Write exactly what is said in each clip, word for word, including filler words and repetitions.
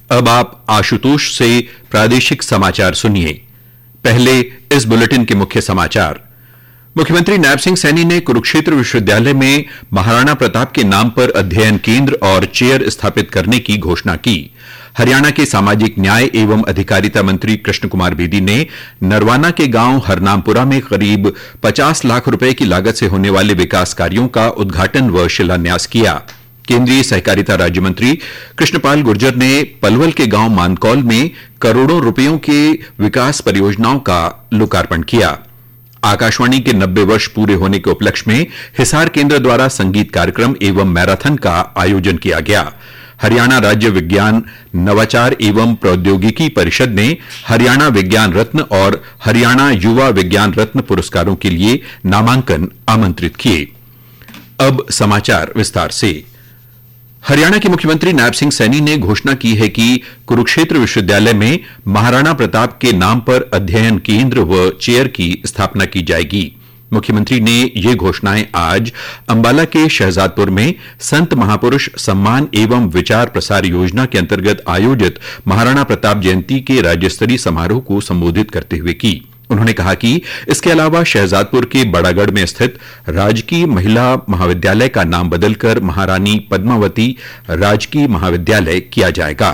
अब आप आशुतोष से प्रादेशिक समाचार सुनिए। पहले इस बुलेटिन के मुख्य समाचार। मुख्यमंत्री नायब सिंह सैनी ने कुरुक्षेत्र विश्वविद्यालय में महाराणा प्रताप के नाम पर अध्ययन केंद्र और चेयर स्थापित करने की घोषणा की। हरियाणा के सामाजिक न्याय एवं अधिकारिता मंत्री कृष्ण कुमार बेदी ने नरवाना के गांव हरनामपुरा में करीब पचास लाख रुपए की लागत से होने वाले विकास कार्यों का उद्घाटन व शिलान्यास किया। केंद्रीय सहकारिता राज्य मंत्री कृष्णपाल गुर्जर ने पलवल के गांव मानकौल में करोड़ों रुपयों के विकास परियोजनाओं का लोकार्पण किया। आकाशवाणी के नब्बे वर्ष पूरे होने के उपलक्ष्य में हिसार केंद्र द्वारा संगीत कार्यक्रम एवं मैराथन का आयोजन किया गया। हरियाणा राज्य विज्ञान नवाचार एवं प्रौद्योगिकी परिषद ने हरियाणा विज्ञान रत्न और हरियाणा युवा विज्ञान रत्न पुरस्कारों के लिए नामांकन आमंत्रित किए। अब समाचार विस्तार से। हरियाणा के मुख्यमंत्री नायब सिंह सैनी ने घोषणा की है कि कुरुक्षेत्र विश्वविद्यालय में महाराणा प्रताप के नाम पर अध्ययन केंद्र व चेयर की स्थापना की जाएगी। मुख्यमंत्री ने ये घोषणाएं आज अंबाला के शहजादपुर में संत महापुरुष सम्मान एवं विचार प्रसार योजना के अंतर्गत आयोजित महाराणा प्रताप जयंती के राज्य स्तरीय समारोह को संबोधित करते हुए की। उन्होंने कहा कि इसके अलावा शहजादपुर के बड़ागढ़ में स्थित राजकीय महिला महाविद्यालय का नाम बदलकर महारानी पद्मावती राजकीय महाविद्यालय किया जाएगा।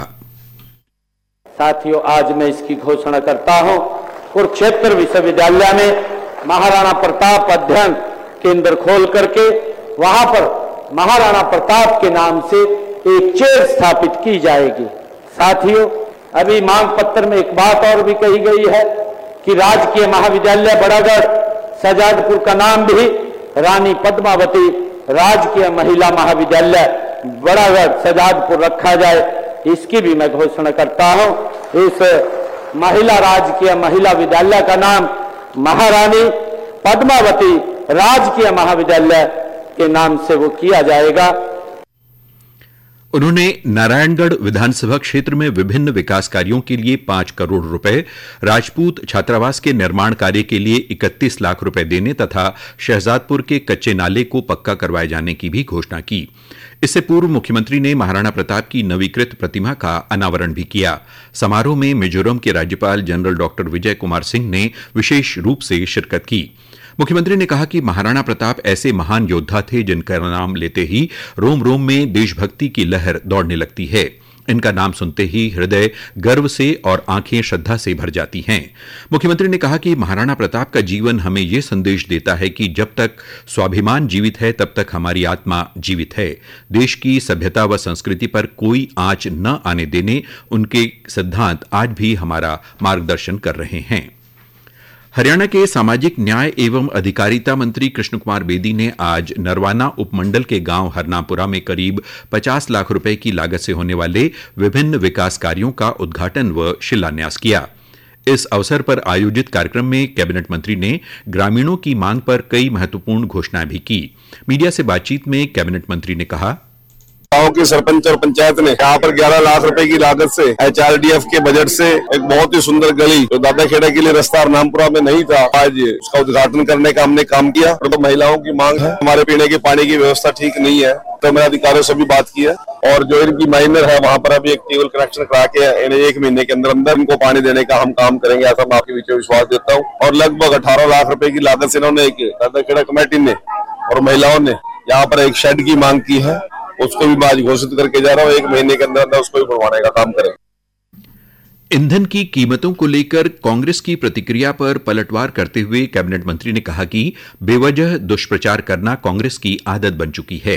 साथियों, आज मैं इसकी घोषणा करता हूं। कुरुक्षेत्र विश्वविद्यालय में महाराणा प्रताप अध्ययन केंद्र खोल करके वहां पर महाराणा प्रताप के नाम से एक चेयर स्थापित की जाएगी। साथियों, अभी मांग पत्र में एक बात और भी कही गई है कि राजकीय महाविद्यालय बड़ागढ़ शहजादपुर का नाम भी रानी पद्मावती राजकीय महिला महाविद्यालय बड़ागढ़ शहजादपुर रखा जाए। इसकी भी मैं घोषणा करता हूं। इस महिला राजकीय महिला विद्यालय का नाम महारानी पद्मावती राजकीय महाविद्यालय के नाम से वो किया जाएगा। उन्होंने नारायणगढ़ विधानसभा क्षेत्र में विभिन्न विकास कार्यों के लिए पांच करोड़ रुपए, राजपूत छात्रावास के निर्माण कार्य के लिए इकतीस लाख रुपए देने तथा शहजादपुर के कच्चे नाले को पक्का करवाए जाने की भी घोषणा की। इससे पूर्व मुख्यमंत्री ने महाराणा प्रताप की नवीकृत प्रतिमा का अनावरण भी किया। समारोह में मिजोरम के राज्यपाल जनरल डॉक्टर विजय कुमार सिंह ने विशेष रूप से शिरकत की। मुख्यमंत्री ने कहा कि महाराणा प्रताप ऐसे महान योद्धा थे जिनका नाम लेते ही रोम रोम में देशभक्ति की लहर दौड़ने लगती है। इनका नाम सुनते ही हृदय गर्व से और आंखें श्रद्धा से भर जाती हैं। मुख्यमंत्री ने कहा कि महाराणा प्रताप का जीवन हमें यह संदेश देता है कि जब तक स्वाभिमान जीवित है तब तक हमारी आत्मा जीवित है। देश की सभ्यता व संस्कृति पर कोई आंच न आने देने उनके सिद्धांत आज भी हमारा मार्गदर्शन कर रहे हैं। हरियाणा के सामाजिक न्याय एवं अधिकारिता मंत्री कृष्ण कुमार बेदी ने आज नरवाना उपमंडल के गांव हरनामपुरा में करीब पचास लाख रुपए की लागत से होने वाले विभिन्न विकास कार्यों का उद्घाटन व शिलान्यास किया। इस अवसर पर आयोजित कार्यक्रम में कैबिनेट मंत्री ने ग्रामीणों की मांग पर कई महत्वपूर्ण घोषणाएं भी की। मीडिया से बातचीत में कैबिनेट मंत्री ने कहा, गांव के सरपंच और पंचायत ने यहाँ पर ग्यारह लाख रुपए की लागत से एच आर डी एफ के बजट से एक बहुत ही सुंदर गली जो दादा खेड़ा के लिए रास्ता हरनामपुरा में नहीं था, आज उसका उद्घाटन करने का हमने काम किया। और तो महिलाओं की मांग है, हमारे पीने के पानी की व्यवस्था ठीक नहीं है, तो मैंने अधिकारियों से भी बात की है और जो इनकी माइनर है वहाँ पर अभी एक टेबल कनेक्शन करा के इन्हें एक महीने के अंदर अंदर इनको पानी देने का हम काम करेंगे, ऐसा मैं आपके बीच में विश्वास देता हूँ। और लगभग अठारह लाख रुपए की लागत से इन्होंने एक दादा खेड़ा कमेटी ने और महिलाओं ने यहाँ पर एक शेड की मांग की है, उसको भी आज घोषित करके जा रहा हूँ, एक महीने के अंदर अंदर उसको भी बनवाने का काम करेंगे। ईंधन की कीमतों को लेकर कांग्रेस की प्रतिक्रिया पर पलटवार करते हुए कैबिनेट मंत्री ने कहा कि बेवजह दुष्प्रचार करना कांग्रेस की आदत बन चुकी है।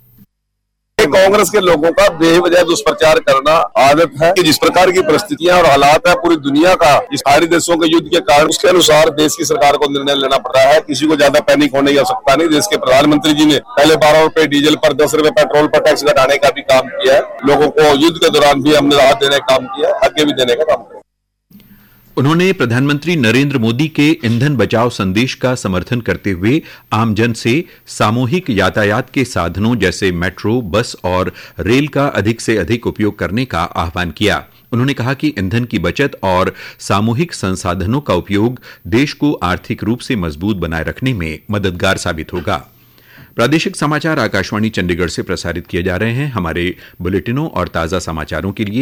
कांग्रेस के लोगों का बेवजह दुष्प्रचार करना आदत है कि जिस प्रकार की परिस्थितियां और हालात है पूरी दुनिया का, इस सारे देशों के युद्ध के कारण उसके अनुसार देश की सरकार को निर्णय लेना पड़ रहा है। किसी को ज्यादा पैनिक होने की आवश्यकता नहीं। देश के प्रधानमंत्री जी ने पहले बारह रुपए डीजल पर, दस रुपए पेट्रोल पर टैक्स घटाने का भी काम किया है। लोगों को युद्ध के दौरान भी हमने राहत देने का काम किया, आगे भी देने का काम किया। उन्होंने प्रधानमंत्री नरेंद्र मोदी के ईंधन बचाओ संदेश का समर्थन करते हुए आमजन से सामूहिक यातायात के साधनों जैसे मेट्रो, बस और रेल का अधिक से अधिक उपयोग करने का आह्वान किया। उन्होंने कहा कि ईंधन की बचत और सामूहिक संसाधनों का उपयोग देश को आर्थिक रूप से मजबूत बनाए रखने में मददगार साबित होगा। प्रादेशिक समाचार आकाशवाणी चंडीगढ़ से प्रसारित किए जा रहे हैं। हमारे बुलेटिनों और ताज़ा समाचारों के लिए